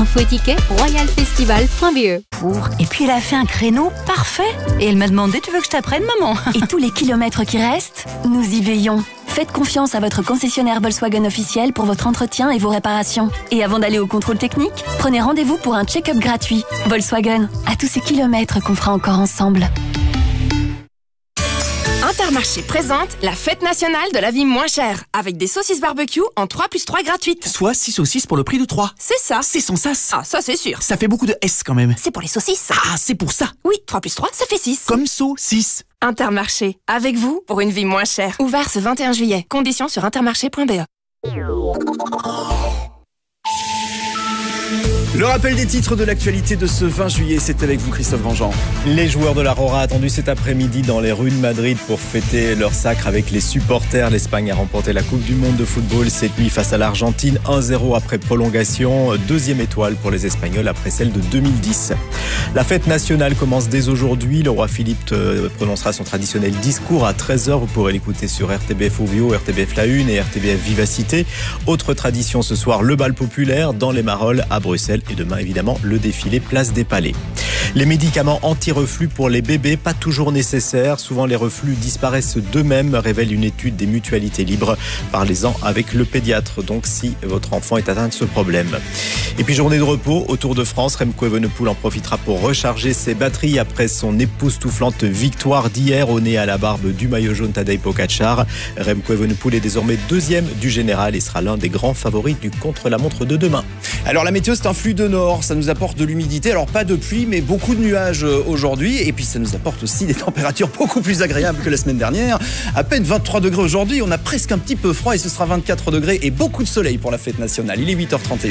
Info et tickets, royalfestival.be. Et puis elle a fait un créneau parfait. Et elle m'a demandé, tu veux que je t'apprenne, maman? Et tous les kilomètres qui restent, nous y veillons. Faites confiance à votre concessionnaire Volkswagen officiel pour votre entretien et vos réparations. Et avant d'aller au contrôle technique, prenez rendez-vous pour un check-up gratuit. Volkswagen, à tous ces kilomètres qu'on fera encore ensemble. Intermarché présente la fête nationale de la vie moins chère, avec des saucisses barbecue en 3+3 gratuites. Soit 6 saucisses pour le prix de 3. C'est ça. C'est sans sas. Ah, ça c'est sûr. Ça fait beaucoup de S quand même. C'est pour les saucisses. Ah, c'est pour ça. Oui, 3+3, ça fait 6. Comme saucisse. Intermarché, avec vous pour une vie moins chère. Ouvert ce 21 juillet. Conditions sur intermarché.be. Le rappel des titres de l'actualité de ce 20 juillet, c'est avec vous Christophe Grandjean. Les joueurs de la Rora attendus cet après-midi dans les rues de Madrid pour fêter leur sacre avec les supporters. L'Espagne a remporté la Coupe du Monde de football cette nuit face à l'Argentine, 1-0 après prolongation. Deuxième étoile pour les Espagnols après celle de 2010. La fête nationale commence dès aujourd'hui. Le roi Philippe prononcera son traditionnel discours à 13h. Vous pourrez l'écouter sur RTBF Ovio, RTBF La Une et RTBF Vivacité. Autre tradition ce soir, le bal populaire dans les Marolles à Bruxelles. Et demain, évidemment, le défilé Place des Palais. Les médicaments anti-reflux pour les bébés, pas toujours nécessaires. Souvent, les reflux disparaissent d'eux-mêmes, révèle une étude des mutualités libres. Parlez-en avec le pédiatre, donc, si votre enfant est atteint de ce problème. Et puis, journée de repos au Tour de France. Remco Evenepoel en profitera pour recharger ses batteries après son époustouflante victoire d'hier au nez à la barbe du maillot jaune Tadej Pogačar. Remco Evenepoel est désormais deuxième du général et sera l'un des grands favoris du contre-la-montre de demain. Alors la météo, c'est un flux de nord, ça nous apporte de l'humidité, alors pas de pluie mais beaucoup de nuages aujourd'hui, et puis ça nous apporte aussi des températures beaucoup plus agréables que la semaine dernière. À peine 23 degrés aujourd'hui, on a presque un petit peu froid et ce sera 24 degrés et beaucoup de soleil pour la fête nationale. Il est 8h31.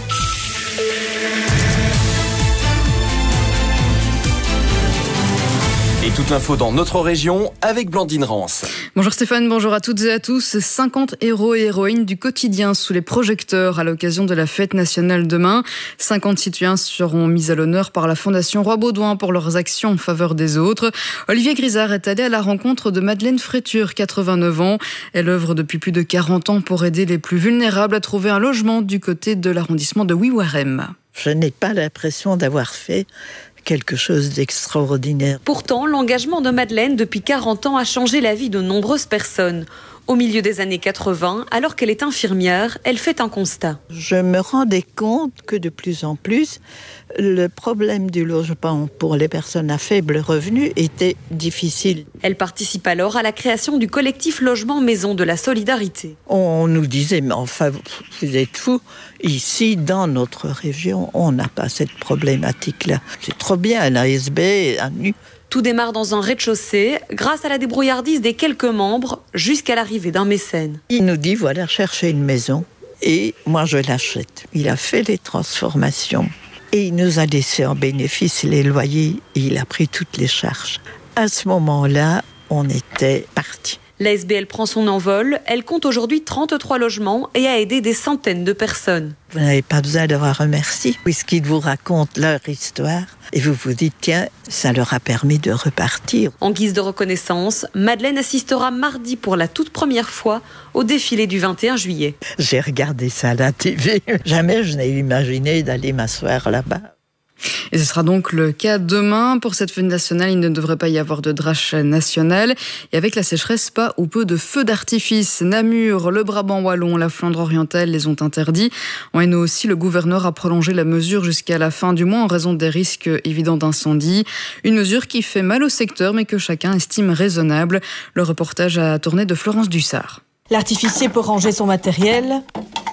Et toute l'info dans notre région avec Blandine Rance. Bonjour Stéphane, bonjour à toutes et à tous. 50 héros et héroïnes du quotidien sous les projecteurs à l'occasion de la fête nationale demain. 50 citoyens seront mis à l'honneur par la Fondation Roi Baudouin pour leurs actions en faveur des autres. Olivier Grisard est allé à la rencontre de Madeleine Fréture, 89 ans. Elle œuvre depuis plus de 40 ans pour aider les plus vulnérables à trouver un logement du côté de l'arrondissement de Wiwarem. Je n'ai pas l'impression d'avoir fait quelque chose d'extraordinaire. Pourtant, l'engagement de Madeleine depuis 40 ans a changé la vie de nombreuses personnes. Au milieu des années 80, alors qu'elle est infirmière, elle fait un constat. Je me rendais compte que de plus en plus, le problème du logement pour les personnes à faible revenu était difficile. Elle participe alors à la création du collectif Logement Maison de la Solidarité. On nous disait, mais enfin, vous êtes fous. Ici, dans notre région, on n'a pas cette problématique-là. C'est trop bien, un ASB, un nu. Tout démarre dans un rez-de-chaussée, grâce à la débrouillardise des quelques membres, jusqu'à l'arrivée d'un mécène. Il nous dit, voilà, cherchez une maison, et moi je l'achète. Il a fait les transformations, et il nous a laissé en bénéfice les loyers, et il a pris toutes les charges. À ce moment-là, on était partis. La SBL prend son envol, elle compte aujourd'hui 33 logements et a aidé des centaines de personnes. Vous n'avez pas besoin de leur remercier, puisqu'ils vous racontent leur histoire et vous vous dites, tiens, ça leur a permis de repartir. En guise de reconnaissance, Madeleine assistera mardi pour la toute première fois au défilé du 21 juillet. J'ai regardé ça à la TV, jamais je n'ai imaginé d'aller m'asseoir là-bas. Et ce sera donc le cas demain. Pour cette fête nationale, il ne devrait pas y avoir de drache nationale. Et avec la sécheresse, pas ou peu de feux d'artifice. Namur, le Brabant wallon, la Flandre orientale les ont interdits. En Hainaut aussi, le gouverneur a prolongé la mesure jusqu'à la fin du mois en raison des risques évidents d'incendie. Une mesure qui fait mal au secteur, mais que chacun estime raisonnable. Le reportage a tourné de Florence Dussard. L'artificier peut ranger son matériel.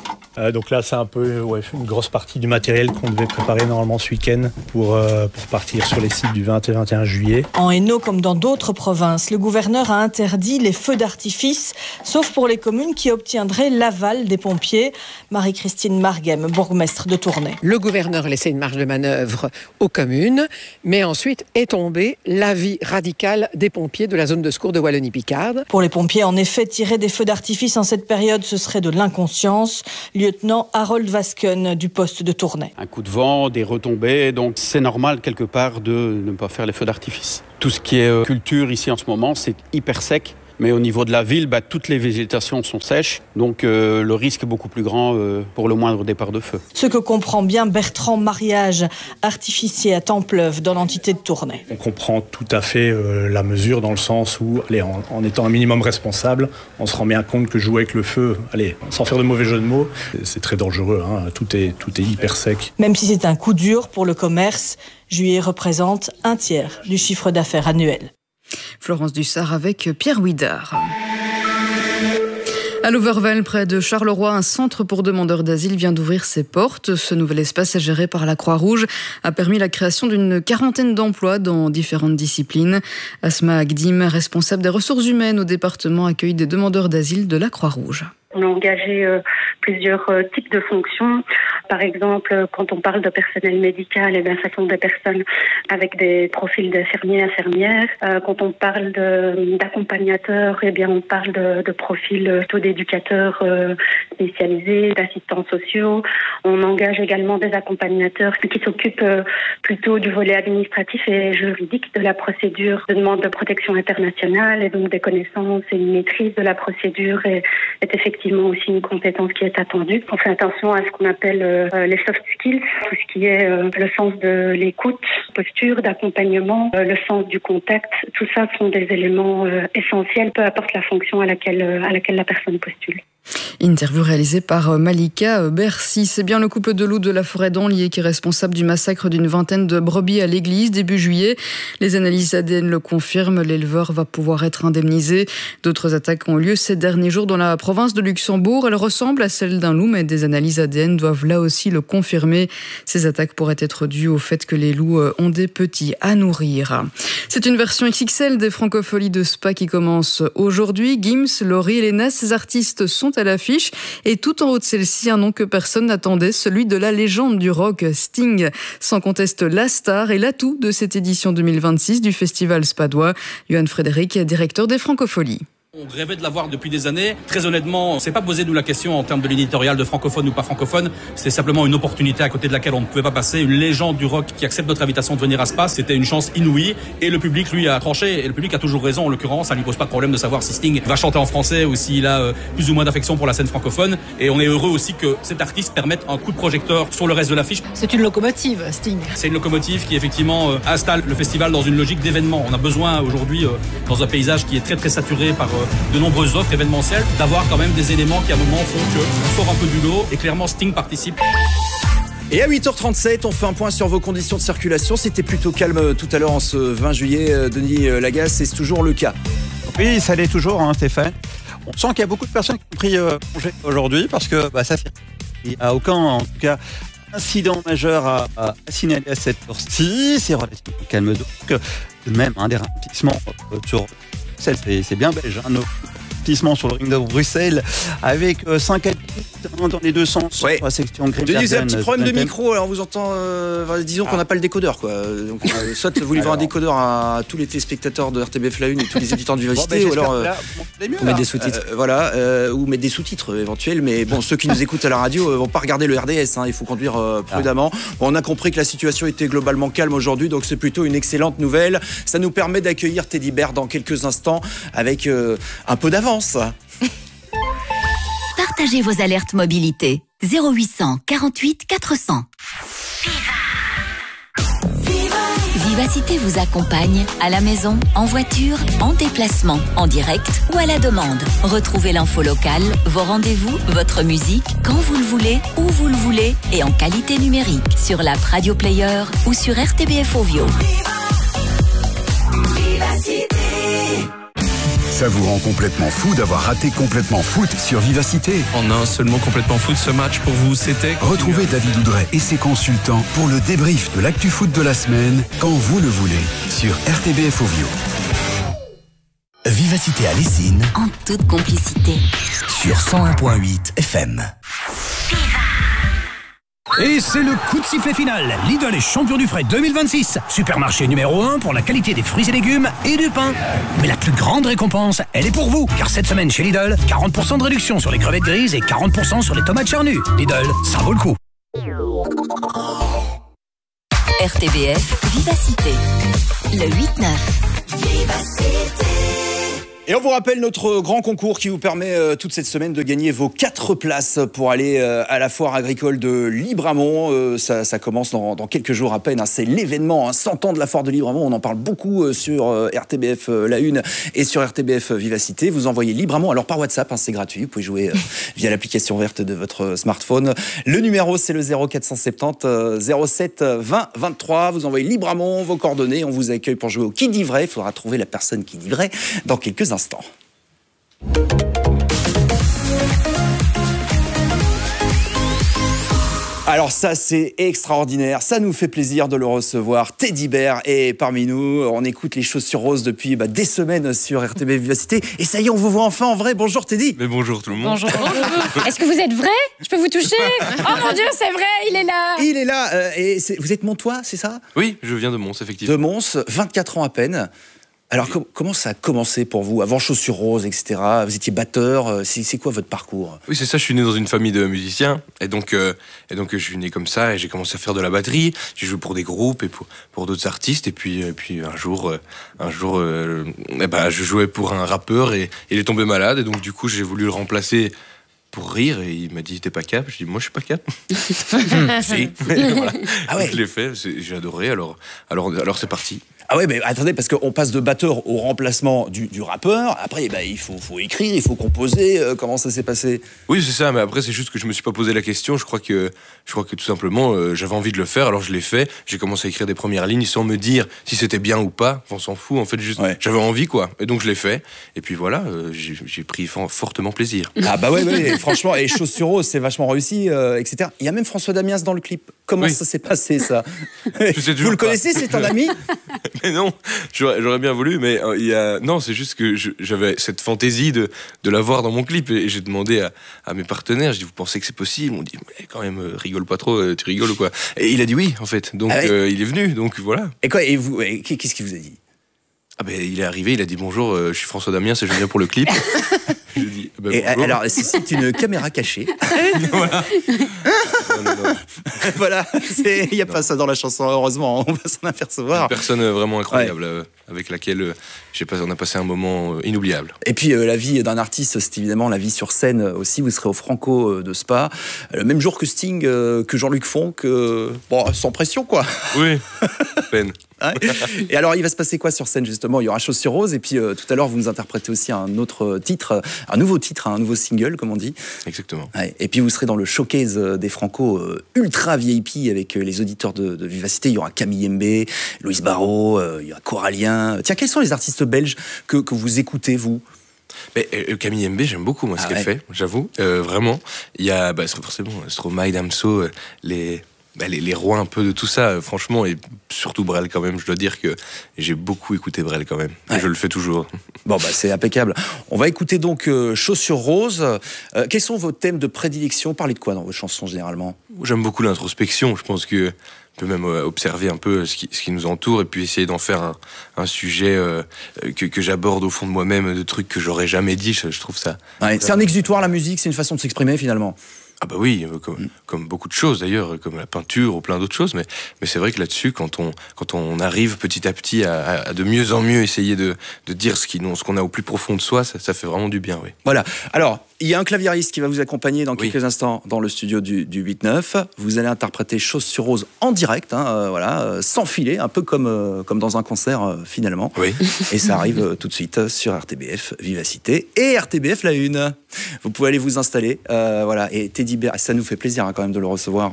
Donc là, c'est un peu une grosse partie du matériel qu'on devait préparer normalement ce week-end pour partir sur les sites du 20 et 21 juillet. En Hainaut, comme dans d'autres provinces, le gouverneur a interdit les feux d'artifice, sauf pour les communes qui obtiendraient l'aval des pompiers. Marie-Christine Marguem, bourgmestre de Tournai. Le gouverneur laissait une marge de manœuvre aux communes, mais ensuite est tombé l'avis radical des pompiers de la zone de secours de Wallonie-Picarde. Pour les pompiers, en effet, tirer des feux d'artifice en cette période, ce serait de l'inconscience. Lieutenant Harold Vasken du poste de Tournai. Un coup de vent, des retombées, donc c'est normal quelque part de ne pas faire les feux d'artifice. Tout ce qui est culture ici en ce moment, c'est hyper sec. Mais au niveau de la ville, toutes les végétations sont sèches, donc le risque est beaucoup plus grand pour le moindre départ de feu. Ce que comprend bien Bertrand Mariage, artificier à Templeuve dans l'entité de Tournai. On comprend tout à fait la mesure dans le sens où, en étant un minimum responsable, on se rend bien compte que jouer avec le feu, sans faire de mauvais jeu de mots, c'est très dangereux, tout est hyper sec. Même si c'est un coup dur pour le commerce, juillet représente 1/3 du chiffre d'affaires annuel. Florence Dussard avec Pierre Ouidard. À Louvervel, près de Charleroi, un centre pour demandeurs d'asile vient d'ouvrir ses portes. Ce nouvel espace, géré par la Croix-Rouge, a permis la création d'une 40aine d'emplois dans différentes disciplines. Asma Agdim, responsable des ressources humaines au département accueil des demandeurs d'asile de la Croix-Rouge. On a engagé plusieurs types de fonctions. Par exemple, quand on parle de personnel médical, ce sont des personnes avec des profils d'infirmiers, infirmières. Quand on parle d'accompagnateurs, on parle de profils plutôt d'éducateurs spécialisés, d'assistants sociaux. On engage également des accompagnateurs qui s'occupent plutôt du volet administratif et juridique de la procédure de demande de protection internationale, et donc des connaissances et une maîtrise de la procédure est effectivement aussi une compétence qui est attendue. On fait attention à ce qu'on appelle les soft skills, tout ce qui est le sens de l'écoute, posture, d'accompagnement, le sens du contact. Tout ça sont des éléments essentiels, peu importe la fonction à laquelle la personne postule. Interview réalisée par Malika Bercy. C'est bien le couple de loups de la forêt d'Anlier qui est responsable du massacre d'une vingtaine de brebis à l'église début juillet. Les analyses ADN le confirment, l'éleveur va pouvoir être indemnisé. D'autres attaques ont lieu ces derniers jours dans la province de Luxembourg. Elles ressemblent à celles d'un loup, mais des analyses ADN doivent là aussi le confirmer. Ces attaques pourraient être dues au fait que les loups ont des petits à nourrir. C'est une version XXL des Francopholies de Spa qui commence aujourd'hui. Gims, Laurie et Léna, ces artistes sont à l'affiche, et tout en haut de celle-ci, un nom que personne n'attendait, celui de la légende du rock, Sting. Sans conteste la star et l'atout de cette édition 2026 du festival spadois. Johan Frédéric, directeur des Francopholies. On rêvait de l'avoir depuis des années. Très honnêtement, on ne s'est pas posé nous la question en termes de l'éditorial de francophone ou pas francophone. C'était simplement une opportunité à côté de laquelle on ne pouvait pas passer. Une légende du rock qui accepte notre invitation de venir à Spa. C'était une chance inouïe. Et le public, lui, a tranché. Et le public a toujours raison. En l'occurrence, ça ne lui pose pas de problème de savoir si Sting va chanter en français ou s'il a plus ou moins d'affection pour la scène francophone. Et on est heureux aussi que cet artiste permette un coup de projecteur sur le reste de l'affiche. C'est une locomotive, Sting. C'est une locomotive qui, effectivement, installe le festival dans une logique d'événement. On a besoin aujourd'hui, dans un paysage qui est très, très saturé par de nombreuses offres événementielles, d'avoir quand même des éléments qui à un moment font qu'on sort un peu du lot, et clairement Sting participe. Et à 8h37, on fait un point sur vos conditions de circulation. C'était plutôt calme tout à l'heure en ce 20 juillet, Denis Lagasse, et c'est toujours le cas. Oui, ça l'est toujours, Stéphane. On sent qu'il y a beaucoup de personnes qui ont pris congé aujourd'hui parce que ça fait. Il n'y a aucun, en tout cas, incident majeur à signaler à cette heure-ci. C'est relativement calme. Donc, même des ralentissements sur c'est bien belge, nos ralentissements sur le ring de Bruxelles avec 5 à 10 dans les deux sens. Ouais. La section Denis, vous avez un petit problème de micro, alors on vous entend. Disons qu'on n'a pas le décodeur, quoi. Donc, soit vous livrez un décodeur à tous les téléspectateurs de RTBF La Une et tous les éditeurs de Vivacité, ou alors vous mettez des sous-titres. Ou mettre des sous-titres éventuels. Mais bon, ceux qui nous écoutent à la radio vont pas regarder le RDS. Il faut conduire prudemment. Bon, on a compris que la situation était globalement calme aujourd'hui, donc c'est plutôt une excellente nouvelle. Ça nous permet d'accueillir Teddy Bear dans quelques instants avec un peu d'avance. Partagez vos alertes mobilité. 0800 48 400. Vivacité vous accompagne à la maison, en voiture, en déplacement, en direct ou à la demande. Retrouvez l'info locale, vos rendez-vous, votre musique, quand vous le voulez, où vous le voulez et en qualité numérique. Sur l'app Radio Player ou sur RTBF Ovio. Vivacité. Ça vous rend complètement fou d'avoir raté Complètement Foot sur Vivacité. En un seul mot, Complètement Foot, ce match pour vous, c'était... Retrouvez David Oudret et ses consultants pour le débrief de l'actu foot de la semaine, quand vous le voulez, sur RTBF Ovio. Vivacité à Lessines. En toute complicité. Sur 101.8 FM. Et c'est le coup de sifflet final. Lidl est champion du frais 2026. Supermarché numéro 1 pour la qualité des fruits et légumes et du pain. Mais la plus grande récompense, elle est pour vous. Car cette semaine chez Lidl, 40% de réduction sur les crevettes grises et 40% sur les tomates charnues. Lidl, ça vaut le coup. RTBF Vivacité. Le 8-9. Vivacité. Et on vous rappelle notre grand concours qui vous permet toute cette semaine de gagner vos 4 places pour aller à la foire agricole de Libramont. Ça commence dans quelques jours à peine. C'est l'événement, 100 ans de la foire de Libramont. On en parle beaucoup sur RTBF La Une et sur RTBF Vivacité. Vous envoyez Libramont, alors par WhatsApp, c'est gratuit. Vous pouvez jouer via l'application verte de votre smartphone. Le numéro, c'est le 0470 07 20 23. Vous envoyez Libramont, vos coordonnées. On vous accueille pour jouer au Qui dit vrai. Il faudra trouver la personne qui dit vrai dans quelques instants. Alors ça, c'est extraordinaire. Ça nous fait plaisir de le recevoir. Teddy Bear est parmi nous. On écoute les Chaussures Roses depuis des semaines sur RTBF Vivacité. Et ça y est, on vous voit enfin en vrai. Bonjour Teddy. Mais bonjour tout le monde. Bonjour. Est-ce que vous êtes vrai? Je peux vous toucher? Oh mon Dieu, c'est vrai, il est là. Il est là. Et vous êtes montois, c'est ça? Oui, je viens de Mons, effectivement. De Mons, 24 ans à peine. Alors, comment ça a commencé pour vous? Avant Chaussures Roses, etc. Vous étiez batteur. C'est quoi votre parcours? Oui, c'est ça. Je suis né dans une famille de musiciens. Et donc je suis né comme ça. Et j'ai commencé à faire de la batterie. J'ai joué pour des groupes et pour d'autres artistes. Et puis un jour, je jouais pour un rappeur et il est tombé malade. Et donc, du coup, j'ai voulu le remplacer pour rire. Et il m'a dit, t'es pas cap? Je dis, moi, je suis pas cap. Si. Voilà. Ah ouais. Donc, je l'ai fait. J'ai adoré. Alors c'est parti. Ah ouais, mais attendez, parce qu'on passe de batteur au remplacement du rappeur. Après, il faut écrire, il faut composer. Comment ça s'est passé? Oui, c'est ça, mais après, c'est juste que je me suis pas posé la question. Je crois que tout simplement, j'avais envie de le faire, alors je l'ai fait. J'ai commencé à écrire des premières lignes sans me dire si c'était bien ou pas. On s'en fout, en fait, juste j'avais envie, quoi. Et donc, je l'ai fait. Et puis voilà, j'ai pris fortement plaisir. Ah bah ouais, franchement, et Chaussures Roses, c'est vachement réussi, etc. Il y a même François Damiens dans le clip. Comment ça s'est passé, ça? Vous le connaissez, c'est un ami? Mais non, j'aurais bien voulu, mais non, c'est juste que j'avais cette fantaisie de l'avoir dans mon clip et j'ai demandé à mes partenaires, je dis, vous pensez que c'est possible? On dit, mais quand même, rigole pas trop, tu rigoles ou quoi? Et il a dit oui, en fait, donc il est venu, donc voilà. Et quoi, qu'est-ce qu'il vous a dit? Ah ben, il est arrivé, il a dit bonjour, je suis François Damiens, je viens pour le clip. Je lui ai dit, bonjour. Alors, c'est une caméra cachée. Voilà. Non. Voilà, il n'y a pas ça dans la chanson, heureusement, on va s'en apercevoir. Une personne vraiment incroyable, avec laquelle on a passé un moment inoubliable. Et puis la vie d'un artiste, c'est évidemment la vie sur scène aussi. Vous serez au Franco de Spa, le même jour que Sting, que Jean-Luc Fonck, sans pression, quoi. Oui, peine. Et alors, il va se passer quoi sur scène, justement? Il y aura Chaussures Roses, et puis tout à l'heure, vous nous interprétez aussi un autre titre, un nouveau single, comme on dit. Exactement. Et puis, vous serez dans le showcase des Franco ultra VIP avec les auditeurs de Vivacité. Il y aura Camille Mbé, Louise Barrault, il y aura Coralien. Tiens, quels sont les artistes belges que vous écoutez, vous? Mais Camille Mbé, j'aime beaucoup, moi, ce qu'elle fait, j'avoue. Vraiment. Il y a forcément Stromae, Damso, les rois un peu de tout ça, franchement, et surtout Brel quand même, je dois dire que j'ai beaucoup écouté Brel quand même, et je le fais toujours. Bon, c'est impeccable. On va écouter donc Chaussures Roses. Quels sont vos thèmes de prédilection? Parlez de quoi dans vos chansons généralement? J'aime beaucoup l'introspection, je pense que on peut même observer un peu ce qui nous entoure et puis essayer d'en faire un sujet que j'aborde au fond de moi-même, de trucs que j'aurais jamais dit, je trouve ça. C'est un exutoire, la musique, c'est une façon de s'exprimer finalement. Ah bah oui, comme beaucoup de choses d'ailleurs, comme la peinture ou plein d'autres choses, mais c'est vrai que là-dessus, quand on arrive petit à petit à de mieux en mieux essayer de dire ce qu'on a au plus profond de soi, ça fait vraiment du bien, oui. Voilà. Alors, il y a un claviériste qui va vous accompagner dans quelques instants dans le studio du 8-9. Vous allez interpréter Chaussures Roses en direct, sans filet, un peu comme dans un concert finalement. Oui. Et ça arrive tout de suite sur RTBF Vivacité et RTBF La Une. Vous pouvez aller vous installer, voilà. Et Teddy Bear, ça nous fait plaisir quand même de le recevoir.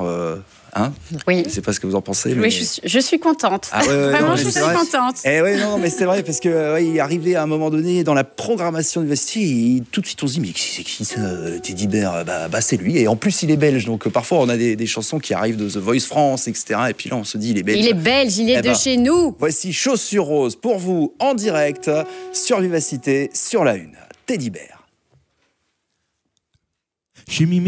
Oui. Je ne sais pas ce que vous en pensez. Oui, je suis contente. Vraiment, je suis contente. Et mais c'est vrai, parce que il est arrivé à un moment donné dans la programmation de Vivacité, et tout de suite on se dit, mais c'est qui ça, Teddy Bear? C'est lui. Et en plus, il est belge, donc parfois on a des chansons qui arrivent de The Voice France, etc. Et puis là, on se dit, il est belge. Il est belge, il est de chez nous. Voici Chaussures Roses pour vous en direct sur Vivacité, sur La Une. Teddy Bear.